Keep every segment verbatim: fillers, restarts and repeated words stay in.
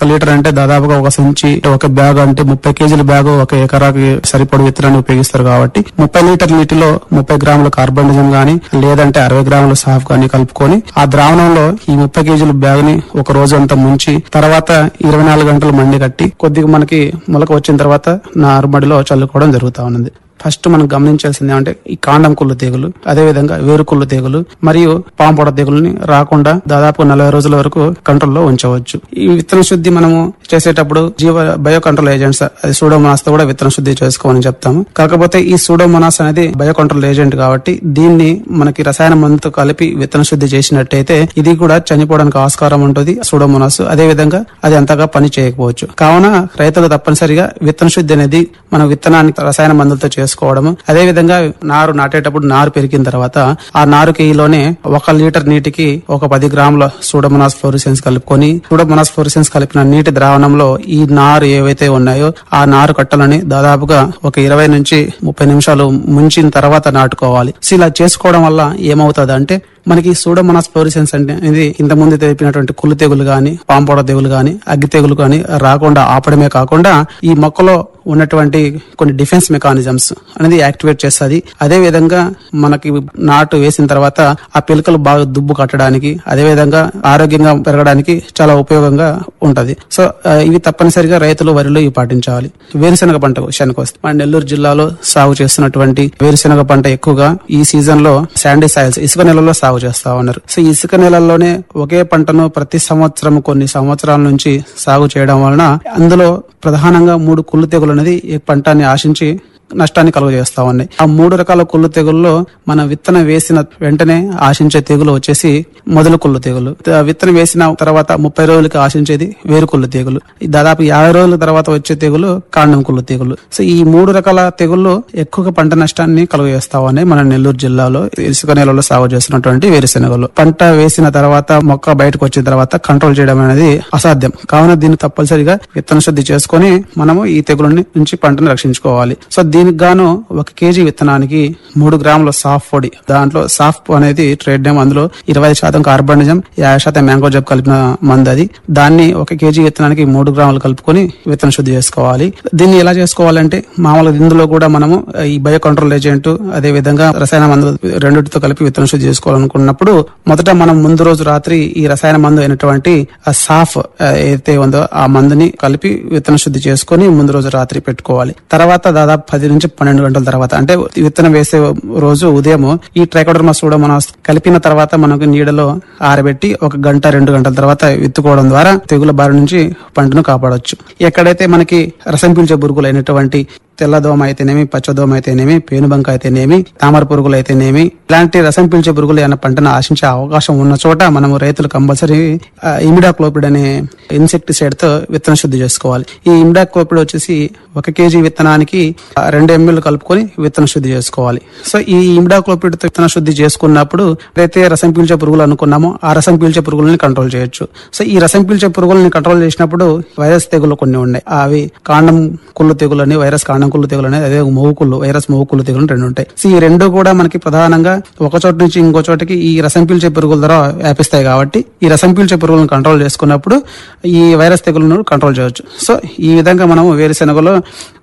ఒక లీటర్ అంటే దాదాపుగా ఒక సంచి, ఒక బ్యాగ్ అంటే ముప్పై కేజీల బ్యాగ్ ఒక ఎకరాకి సరిపడు విత్తనాన్ని ఉపయోగిస్తారు కాబట్టి ముప్పై లీటర్ నీటిలో ముప్పై గ్రాముల కార్బనిజం గానీ లేదంటే అరవై గ్రాముల సాఫ్ గానీ కలుపుకొని ఆ ద్రావణంలో ఈ ముప్పై కేజీల బ్యాగ్ ని ఒక రోజు అంతా ముంచి తర్వాత ఇరవై నాలుగు గంటలు మండి కట్టి కొద్దిగా మనకి మొలక వచ్చిన తర్వాత నారుమడిలో చల్లుకోవడం జరుగుతా ఉన్నది. ఫస్ట్ మనం గమనించాల్సింది ఏమంటే ఈ కాండం కుళ్ళు తెగులు, అదే విధంగా వేరు కుళ్ళు తెగులు మరియు పాంపొడ తెగులని రాకుండా దాదాపు నలభై రోజుల వరకు కంట్రోల్లో ఉంచవచ్చు. ఈ విత్తన శుద్ధి మనము చేసేటప్పుడు జీవ బయో కంట్రోల్ ఏజెంట్స్ అది సూడోమోనాస్ తో కూడా విత్తన శుద్ధి చేసుకోమని చెప్తాము. కాకపోతే ఈ సూడోమోనాస్ అనేది బయో కంట్రోల్ ఏజెంట్ కాబట్టి దీన్ని మనకి రసాయన మందుతో కలిపి విత్తన శుద్ధి చేసినట్టయితే ఇది కూడా చనిపోవడానికి ఆస్కారం ఉంటుంది సూడోమోనాస్. అదే విధంగా అది అంతగా పని చేయకపోవచ్చు. కావున రైతులు తప్పనిసరిగా విత్తన శుద్ధి అనేది మన విత్తనాన్ని రసాయన మందులతో చేసుకోవడము. అదే విధంగా నారు నాటేటప్పుడు నారు పెరిగిన తర్వాత ఆ నారుకిలోనే ఒక లీటర్ నీటికి ఒక పది గ్రాముల సూడోమోనాస్ ఫ్లోరిసెన్స్ కలుపుకొని సూడోమోనాస్ ఫ్లోరిసెన్స్ కలిపిన నీటి ద్రావణంలో ఈ నారు ఏవైతే ఉన్నాయో ఆ నారు కట్టలని దాదాపుగా ఒక ఇరవై నుంచి ముప్పై నిమిషాలు ముంచిన తర్వాత నాటుకోవాలి. సో ఇలా చేసుకోవడం వల్ల ఏమవుతుంది అంటే మనకి సూడోమోనాస్ ఫ్లోరిసెన్స్ అంటే ఇది ఇంత ముందు తెలిపినటువంటి కుళ్ళు తెగులు గాని పాంపొడ తెగులు గాని అగ్గి తెగులు గాని రాకుండా ఆపడమే కాకుండా ఈ మొక్కలో ఉన్నటువంటి కొన్ని డిఫెన్స్ మెకానిజమ్స్ అనేది యాక్టివేట్ చేస్తుంది. అదే విధంగా మనకి నాటు వేసిన తర్వాత ఆ పిలకలు బాగా దుబ్బు కట్టడానికి అదే విధంగా ఆరోగ్యంగా పెరగడానికి చాలా ఉపయోగంగా ఉంటది. సో ఇవి తప్పనిసరిగా రైతులు వరిలో ఇవి పాటించాలి. వేరుశెనగ పంట విషయానికి వస్తే మన నెల్లూరు జిల్లాలో సాగు చేస్తున్నటువంటి వేరుశెనగ పంట ఎక్కువగా ఈ సీజన్ లో శాండీ సాయిల్స్ ఇసుక నెలలో సాగు చేస్తా ఉన్నారు. సో ఇసుక నెలల్లోనే ఒకే పంటను ప్రతి సంవత్సరం కొన్ని సంవత్సరాల నుంచి సాగు చేయడం వలన అందులో ప్రధానంగా మూడు కుళ్ళు తెగులు అనేది ఈ పంటని ఆశించి నష్టాన్ని కలుగజేస్తా ఉన్నాయి. ఆ మూడు రకాల కుళ్ళు తెగుల్లో మన విత్తనం వేసిన వెంటనే ఆశించే తెగులు వచ్చేసి మొదలు కుళ్ళు తెగులు. విత్తనం వేసిన తర్వాత ముప్పై రోజులకి ఆశించేది వేరు కుళ్ళు తెగులు. దాదాపు యాభై రోజుల తర్వాత వచ్చే తెగులు కాండం కుళ్ళు తెగులు. సో ఈ మూడు రకాల తెగుళ్ళు ఎక్కువగా పంట నష్టాన్ని కలుగజేస్తా ఉన్నాయి మన నెల్లూరు జిల్లాలో ఇసుక నేలలో సాగు చేస్తున్నటువంటి వేరుశెనగలు. పంట వేసిన తర్వాత మొక్క బయటకు వచ్చిన తర్వాత కంట్రోల్ చేయడం అనేది అసాధ్యం. కావున దీన్ని తప్పనిసరిగా విత్తన శుద్ధి చేసుకుని మనము ఈ తెగుల నుంచి పంటను రక్షించుకోవాలి. సో దీనికి గాను ఒక కేజీ విత్తనానికి మూడు గ్రాముల సాఫ్ పొడి, దాంట్లో సాఫ్ అనేది ట్రేడ్ నేమ్, అందులో ఇరవై శాతం కార్బనిజం యాభై శాతం మ్యాంగో జబ్ కలిపిన మందు అది. దాన్ని ఒక కేజీ విత్తనానికి మూడు గ్రాములు కలుపుకొని విత్తన శుద్ధి చేసుకోవాలి. దీన్ని ఎలా చేసుకోవాలంటే మామూలుగా ఇందులో కూడా మనము ఈ బయో కంట్రోల్ ఏజెంట్ అదే విధంగా రసాయన మందు రెండింటితో కలిపి విత్తన శుద్ధి చేసుకోవాలనుకున్నప్పుడు మొదట మనం ముందు రోజు రాత్రి ఈ రసాయన మందు అయినటువంటి ఆ సాఫ్ ఏదైతే ఉందో ఆ మందుని కలిపి విత్తన శుద్ధి చేసుకుని ముందు రోజు రాత్రి పెట్టుకోవాలి. తర్వాత దాదాపు పది నుంచి పన్నెండు గంటల తర్వాత అంటే విత్తనం వేసే రోజు ఉదయం ఈ ట్రైకోడర్మా సూడోమోనాస్ కలిపిన తర్వాత మనకు నీడలో ఆరబెట్టి ఒక గంట రెండు గంటల తర్వాత విత్తుకోవడం ద్వారా తెగుల బారి నుంచి పంటను కాపాడొచ్చు. ఎక్కడైతే మనకి రసం పీల్చే పురుగులు అయినటువంటి తెల్లదోమ అయితేనేమి, పచ్చదోమ అయితేనేమి, పేనుబంక అయితేనేమి, తామర పురుగులు అయితేనేమి, ఇలాంటి రసం పీల్చే పురుగులు ఏమైనా పంటను ఆశించే అవకాశం ఉన్న చోట మనము రైతులు కంపల్సరీ ఇమిడాక్లోపిడ్ అనే ఇన్సెక్టిసైడ్ తో విత్తన శుద్ధి చేసుకోవాలి. ఈ ఇమిడాక్లోపిడ్ వచ్చేసి ఒక కేజీ విత్తనానికి రెండు ఎంఎల్ కలుపుకొని విత్తన శుద్ధి చేసుకోవాలి. సో ఈ ఇమిడాక్లోపిడ్ తో విత్తన శుద్ధి చేసుకున్నప్పుడు ఏదైతే రసం పీల్చే పురుగులు అనుకున్నామో ఆ రసం పీల్చే పురుగులని కంట్రోల్ చేయొచ్చు. సో ఈ రసం పీల్చే పురుగులని కంట్రోల్ చేసినప్పుడు వైరస్ తెగులు కొన్ని ఉన్నాయి. అవి కాండం కుళ్ళు తెగులు అని, వైరస్ కాండం కుళ్ళు తెగులు అనేది, అదే మోవు కుళ్ళు వైరస్ మోవు కుళ్ళు తెగులు రెండు ఉంటాయి. సో ఈ రెండు కూడా మనకి ప్రధానంగా ఒక చోట నుంచి ఇంకో చోటకి ఈ రసం పీల్చే పురుగుల ద్వారా వ్యాపిస్తాయి కాబట్టి ఈ రసం పీల్చే పురుగులను కంట్రోల్ చేసుకున్నప్పుడు ఈ వైరస్ తెగులను కంట్రోల్ చేయవచ్చు. సో ఈ విధంగా మనం వేరుశెనగలో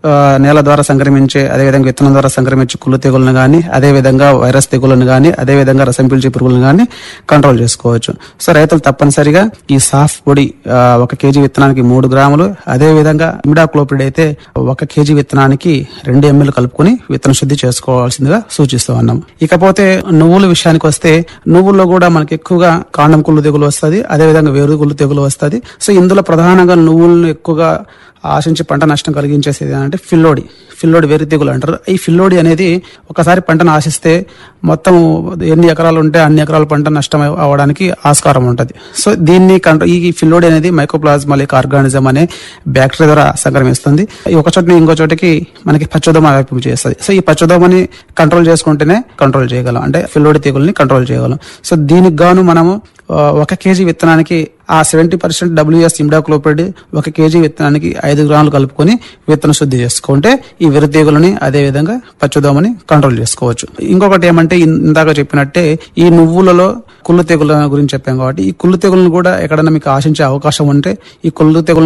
నేల ద్వారా సంక్రమించే అదేవిధంగా విత్తనం ద్వారా సంక్రమించే కుళ్ళు తెగులను గానీ అదే విధంగా వైరస్ తెగులను గానీ అదే విధంగా రసం పీల్చే పురుగులను గానీ కంట్రోల్ చేసుకోవచ్చు. సో రైతులు తప్పనిసరిగా ఈ సాఫ్ పొడి ఒక కేజీ విత్తనానికి మూడు గ్రాములు అదే విధంగా ఇమిడాక్లోపిడ్ అయితే ఒక కేజీ విత్తనానికి రెండు ఎంఎల్ కలుపుకొని విత్తన శుద్ధి చేసుకోవాల్సిందిగా సూచిస్తూ ఉన్నాం. ఇకపోతే నువ్వుల విషయానికి వస్తే నువ్వుల్లో కూడా మనకి ఎక్కువగా కాండం కుళ్ళు తెగులు వస్తుంది, అదే విధంగా వేరు కుళ్ళు తెగులు వస్తుంది. సో ఇందులో ప్రధానంగా నువ్వులను ఎక్కువగా ఆశించి పంట నష్టం కలిగించేసేది అంటే ఫిల్లోడి ఫిల్లోడి వేరు తెగులు అంటారు. ఈ ఫిల్లోడి అనేది ఒకసారి పంటను ఆశిస్తే మొత్తం ఎన్ని ఎకరాలు ఉంటే అన్ని ఎకరాల పంట నష్టం అవడానికి ఆస్కారం ఉంటుంది. సో దీన్ని ఈ ఫిల్లోడి అనేది మైకోప్లాజ్మాలిక్ ఆర్గానిజం అనే బ్యాక్టీరియా ద్వారా సంక్రమిస్తుంది. ఒక చోట ఇంకో చోటకి మనకి పచ్చదోమ వ్యాపింపు చేస్తుంది. సో ఈ పచ్చదోమని కంట్రోల్ చేసుకుంటేనే కంట్రోల్ చేయగలం, అంటే ఫిల్లోడి తెగుల్ని కంట్రోల్ చేయగలం. సో దీనికి గాను మనము ఒక కేజీ విత్తనానికి ఆ సెవెంటీ పర్సెంట్ డబ్ల్యూఎస్ ఇమిడాక్లోపిడ్ ఒక కేజీ విత్తనానికి ఐదు గ్రాములు కలుపుకొని విత్తన శుద్ధి చేసుకుంటే ఈ వెర్రి తెగులని అదే విధంగా పచ్చదోమని కంట్రోల్ చేసుకోవచ్చు. ఇంకొకటి ఏమంటే ఇందాక చెప్పినట్టే ఈ నువ్వులలో కుళ్ళు తెగుల గురించి చెప్పాం కాబట్టి ఈ కుళ్ళు తెగులను కూడా ఎక్కడన్నా మీకు ఆశించే అవకాశం ఉంటే ఈ కుళ్ళు తెగులు